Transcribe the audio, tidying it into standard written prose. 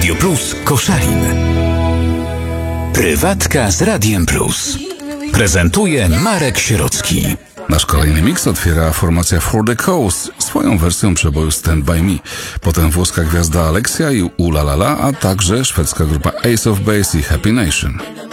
Radio Plus Koszalin. Prywatka z Radiem Plus. Prezentuje Marek Sierocki. Nasz kolejny miks otwiera formacja For the Coast swoją wersją przeboju Stand By Me. Potem włoska gwiazda Alexia i Ulalala, a także szwedzka grupa Ace of Base i Happy Nation.